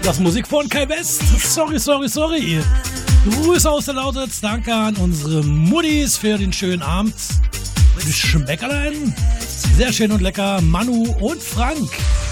Das Musik von Kai West. Sorry. Grüße aus der Lausitz. Danke an unsere Muttis für den schönen Abend. Schmeckerlein. Sehr schön und lecker. Manu und Frank.